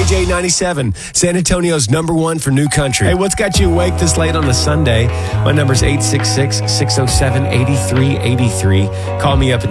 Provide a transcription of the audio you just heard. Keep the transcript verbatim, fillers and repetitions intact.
K J ninety-seven, San Antonio's number one for new country. Hey, what's got you awake this late on a Sunday? My number's eight six six, six oh seven, eight three eight three. Call me up at